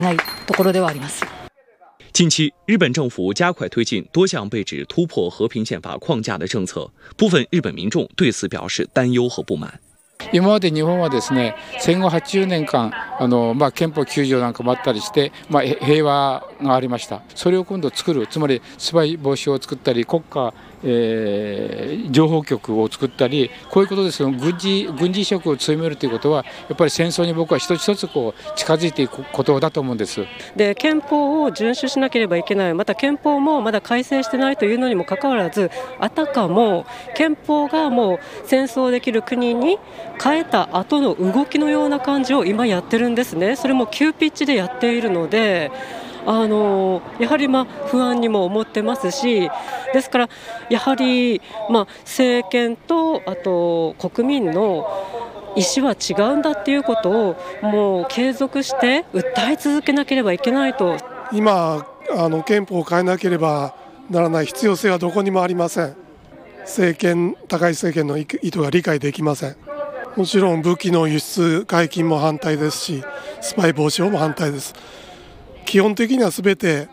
ないところではあります。 近期，日本政府加快推进多项被指突破和平宪法框架的政策，部分日本民众对此表示担忧和不満。 今まで日本はですね、戦後80年間憲法9条なんかもあったりして、平和がありました。それを今度作る、つまりスパイ防止を作ったり、国家情報局を作ったり、こういうことですけど、軍事意識を強めるということは、やっぱり戦争に僕は一つ一つ近づいていくことだと思うんです。 で、憲法を遵守しなければいけない、また憲法もまだ改正してないというのにもかかわらず、あたかも憲法がもう戦争できる国に変えた後の動きのような感じを今やってるんですね。それも急ピッチでやっているので、やはり不安にも思ってますし、ですからやはり政権とあと国民の意思は違うんだっていうことをもう継続して訴え続けなければいけないと。 今憲法を変えなければならない必要性はどこにもありません。高い政権の意図が理解できません。もちろん武器の輸出解禁も反対ですし、スパイ防止法も反対です。基本的には全て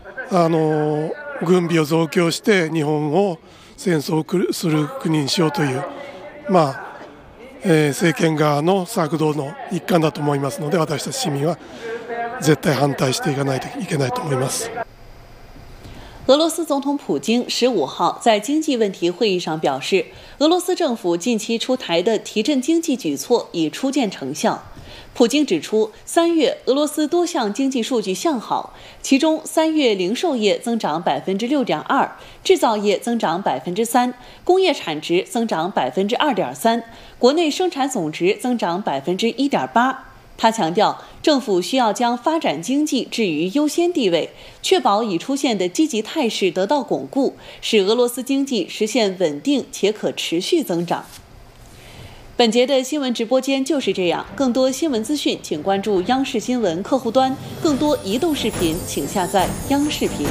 軍備を増強して日本を戦争する国にしようという政権側の策動の一環だと思いますので、私たち市民は絶対反対していかないといけないと思います。 俄罗斯总统普京15号在经济问题会议上表示，俄罗斯政府近期出台的提振经济举措已初见成效。普京指出，3月俄罗斯多项经济数据向好，其中3月零售业增长6.2%，制造业增长3%，工业产值增长2.3%，国内生产总值增长1.8%。他强调，政府需要将发展经济置于优先地位，确保已出现的积极态势得到巩固，使俄罗斯经济实现稳定且可持续增长。本节的新闻直播间就是这样，更多新闻资讯请关注央视新闻客户端，更多移动视频请下载央视频。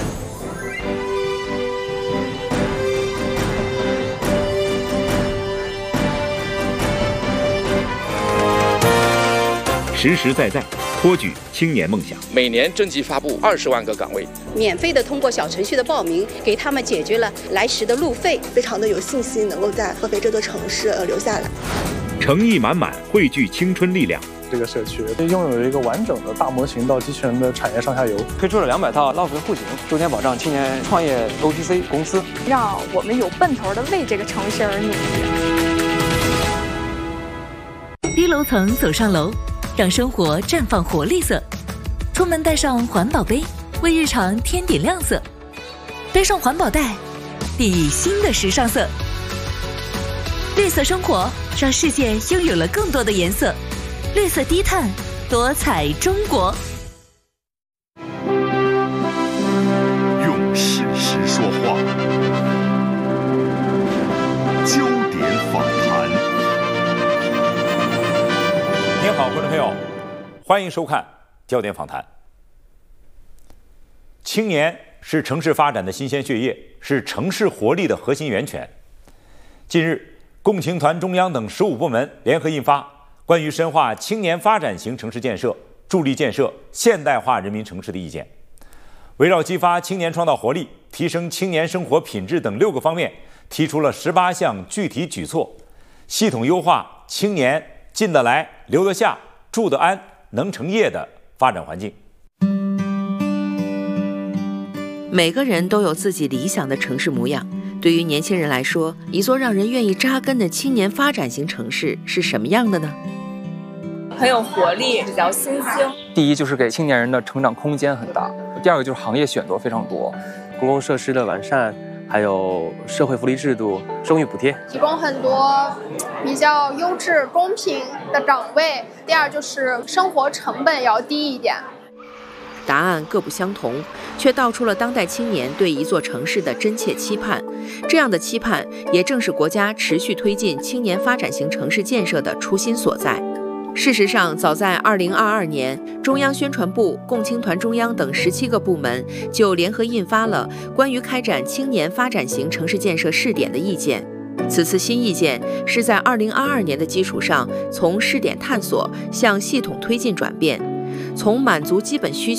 实实在在托举青年梦想。 每年征集发布20万个岗位， 免费的通过小程序的报名，给他们解决了来时的路费， 非常的有信心能够在合肥这座城市留下来。 诚意满满，汇聚青春力量。 这个社区拥有一个完整的大模型到机器人的产业上下游， 推出了200套捞肥户型，重点保障青年创业 OTC 公司， 让我们有奔头的为这个城市而努力。低楼层走上楼，让生活绽放活力色。出门带上环保杯，为日常添点亮色。背上环保袋，熠熠新的时尚色。绿色生活，让世界拥有了更多的颜色。绿色低碳，多彩中国。 用事实说话，焦点访谈。 您好，观众朋友，欢迎收看焦点访谈。青年是城市发展的新鲜血液，是城市活力的核心源泉。近日，共青团中央等15部门联合印发《关于深化青年发展型城市建设、助力建设现代化人民城市的意见》，围绕激发青年创造活力、提升青年生活品质等6个方面，提出了18项具体举措，系统优化青年进得来、留得下、住得安、能成业的发展环境。 每个人都有自己理想的城市模样。对于年轻人来说，一座让人愿意扎根的青年发展型城市是什么样的呢？ 很有活力，比较新兴。 第一就是给青年人的成长空间很大，第二个就是行业选择非常多， 公共设施的完善，还有社会福利制度、生育补贴， 提供很多比较优质、公平的岗位。第二就是生活成本要低一点。 答案各不相同，却道出了当代青年对一座城市的真切期盼。这样的期盼，也正是国家持续推进青年发展型城市建设的初心所在。事实上，早在2022年，中央宣传部、共青团中央等17个部门就联合印发了关于开展青年发展型城市建设试点的意见。此次新意见是在2022年的基础上，从试点探索向系统推进转变，从满足基本需求